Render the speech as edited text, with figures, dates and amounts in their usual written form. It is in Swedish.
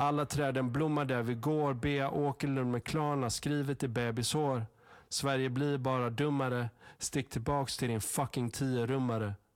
Alla träden blommar där vi går. Bea Åkerlund med Klarna skrivit i bebishår. Sverige blir bara dummare. Stick tillbaks till din fucking 10-rummare.